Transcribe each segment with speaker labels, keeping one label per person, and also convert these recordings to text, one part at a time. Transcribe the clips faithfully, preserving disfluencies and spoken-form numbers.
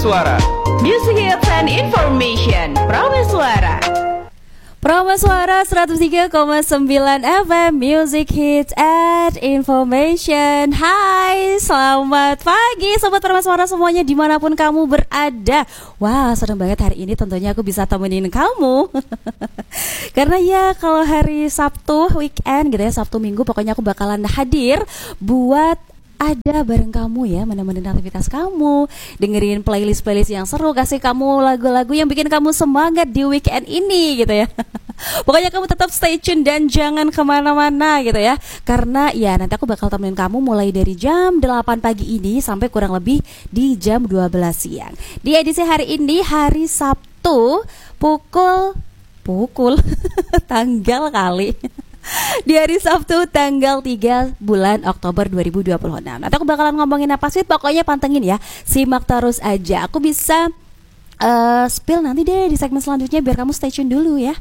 Speaker 1: Prameswara.
Speaker 2: Music hits and information. Prameswara.
Speaker 3: Prameswara seratus tiga koma sembilan F M, Music Hits and Information. Hai, selamat pagi Sobat Prameswara semuanya dimanapun kamu berada. Wah, seneng banget hari ini tentunya aku bisa temenin kamu. Karena ya kalau hari Sabtu, weekend gitu ya, Sabtu Minggu pokoknya aku bakalan hadir buat ada bareng kamu ya, menemani aktivitas kamu, dengerin playlist-playlist yang seru, kasih kamu lagu-lagu yang bikin kamu semangat di weekend ini gitu ya. Pokoknya kamu tetap stay tune dan jangan kemana-mana gitu ya. Karena ya nanti aku bakal temenin kamu mulai dari jam delapan pagi ini sampai kurang lebih di jam dua belas siang. Di edisi hari ini, hari Sabtu, pukul Pukul tanggal kali di hari Sabtu tanggal tiga bulan Oktober dua ribu dua puluh enam. Nanti aku bakalan ngomongin apa sih, pokoknya pantengin ya. Simak terus aja. Aku bisa uh, spill nanti deh di segmen selanjutnya biar kamu stay tune dulu ya.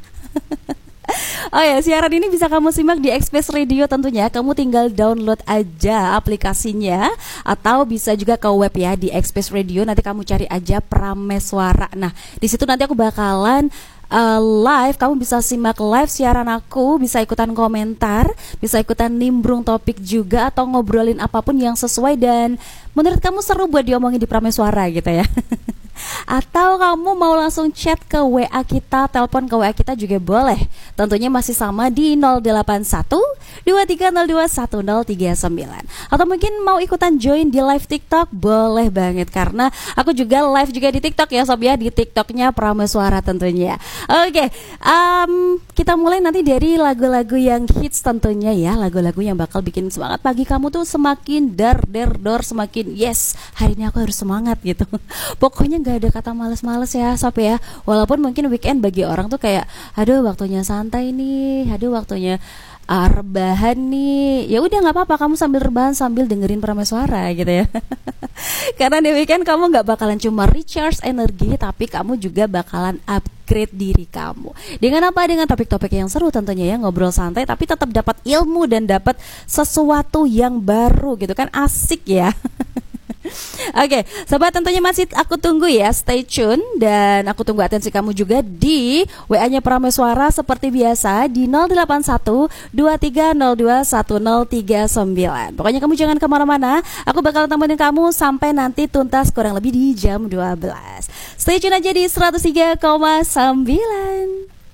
Speaker 3: Oh ya, siaran ini bisa kamu simak di Express Radio tentunya. Kamu tinggal download aja aplikasinya, atau bisa juga ke web ya di Express Radio. Nanti kamu cari aja Prameswara. Nah, di situ nanti aku bakalan Uh, live, kamu bisa simak live siaran aku, bisa ikutan komentar, bisa ikutan nimbrung topik juga, atau ngobrolin apapun yang sesuai dan menurut kamu seru buat diomongin di Prameswara gitu ya. Atau kamu mau langsung chat ke W A kita, telepon ke W A kita juga boleh. Tentunya masih sama di nol delapan satu dua tiga nol dua satu nol tiga sembilan. Atau mungkin mau ikutan join di live TikTok, boleh banget. Karena aku juga live juga di TikTok ya Sob ya, di TikToknya Prameswara tentunya. Oke, um, kita mulai nanti dari lagu-lagu yang hits tentunya ya. Lagu-lagu yang bakal bikin semangat pagi kamu tuh semakin dar der dor, semakin yes, hari ini aku harus semangat gitu. Pokoknya gak ada kata males-males ya Sob ya. Walaupun mungkin weekend bagi orang tuh kayak aduh waktunya santai nih, aduh waktunya uh, rebahan nih. Ya udah nggak apa-apa, kamu sambil rebahan sambil dengerin Prameswara gitu ya. Karena di weekend kamu nggak bakalan cuma recharge energi, tapi kamu juga bakalan upgrade diri kamu. Dengan apa? Dengan topik-topik yang seru tentunya ya, ngobrol santai tapi tetap dapat ilmu dan dapat sesuatu yang baru gitu kan, asik ya. Oke, sobat tentunya masih aku tunggu ya, stay tune. Dan aku tunggu atensi kamu juga di W A-nya Prameswara seperti biasa di nol delapan satu dua tiga nol dua satu nol tiga sembilan. Pokoknya kamu jangan kemana-mana, aku bakal temenin kamu sampai nanti tuntas kurang lebih di jam dua belas. Stay tune aja di seratus tiga koma sembilan.